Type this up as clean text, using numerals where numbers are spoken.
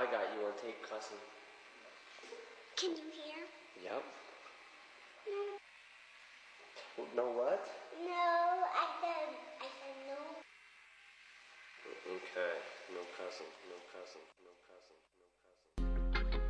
I got you on tape cussing. Can you hear? Yep. No. No what? No.